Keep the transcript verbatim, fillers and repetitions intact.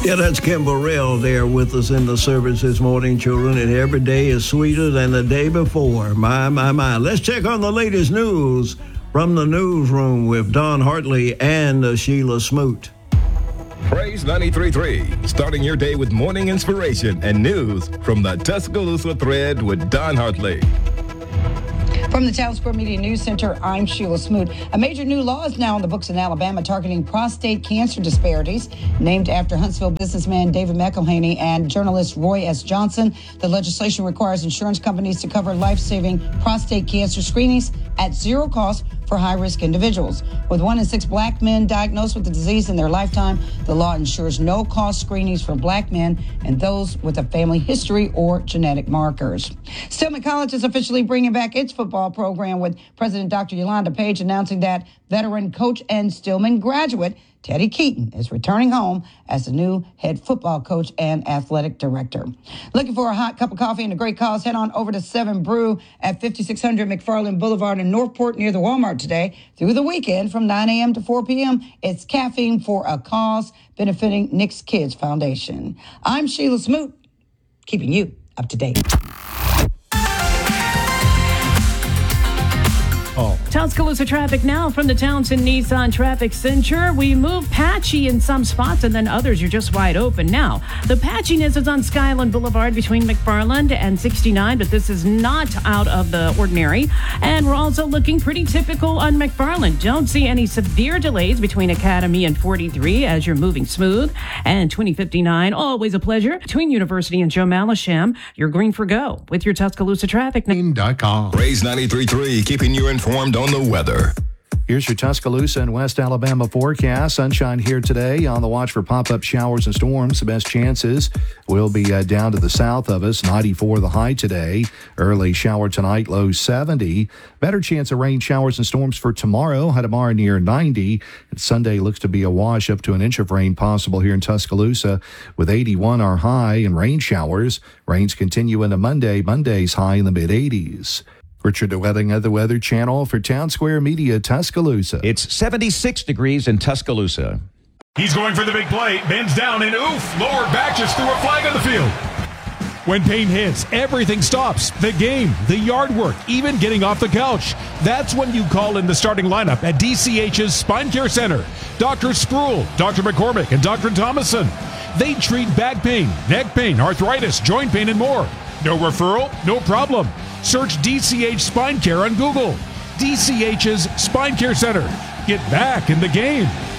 Yeah, that's Kim Burrell there with us in the service this morning, children, and every day is sweeter than the day before. My, my, my. Let's check on the latest news from the newsroom with Don Hartley and uh, Sheila Smoot. Praise ninety-three point three, starting your day with morning inspiration and news from the Tuscaloosa Thread with Don Hartley. From the Town Square Media News Center, I'm Sheila Smoot. A major new law is now in the books in Alabama targeting prostate cancer disparities. Named after Huntsville businessman David McElhaney and journalist Roy S. Johnson, the legislation requires insurance companies to cover life-saving prostate cancer screenings at zero cost for high-risk individuals. With one in six black men diagnosed with the disease in their lifetime, the law ensures no-cost screenings for black men and those with a family history or genetic markers. Stillman College is officially bringing back its football program, with President Doctor Yolanda Page announcing that veteran coach and Stillman graduate Teddy Keaton is returning home as the new head football coach and athletic director. Looking for a hot cup of coffee and a great cause? Head on over to Seven Brew at fifty-six hundred McFarland Boulevard in Northport near the Walmart today through the weekend from nine a.m. to four p.m. It's Caffeine for a Cause, benefiting Nick's Kids Foundation. I'm Sheila Smoot, keeping you up to date. Oh. Tuscaloosa traffic now from the Townsend Nissan Traffic Center. We move patchy in some spots, and then others are just wide open. Now, the patchiness is on Skyland Boulevard between McFarland and sixty-nine, but this is not out of the ordinary. And we're also looking pretty typical on McFarland. Don't see any severe delays between Academy and forty-three as you're moving smooth. And twenty fifty-nine, always a pleasure. Between University and Joe Malisham, you're green for go with your Tuscaloosa traffic. Praise ninety-three point three, keeping you informed on the weather. Here's your Tuscaloosa and West Alabama forecast. Sunshine here today. On the watch for pop-up showers and storms. The best chances will be uh, down to the south of us. ninety-four the high today. Early shower tonight, low seventy. Better chance of rain showers and storms for tomorrow. High tomorrow near ninety. And Sunday looks to be a wash, up to an inch of rain possible here in Tuscaloosa with eighty-one our high and rain showers. Rains continue into Monday. Monday's high in the mid-eighties. Richard DeWetting of the Weather Channel for Town Square Media, Tuscaloosa. It's seventy-six degrees in Tuscaloosa. He's going for the big play, bends down, and oof, lower back, just threw a flag on the field. When pain hits, everything stops. The game, the yard work, even getting off the couch. That's when you call in the starting lineup at D C H's Spine Care Center. Doctor Spruill, Doctor McCormick, and Doctor Thomason. They treat back pain, neck pain, arthritis, joint pain, and more. No referral? No problem. Search D C H Spine Care on Google. D C H's Spine Care Center. Get back in the game.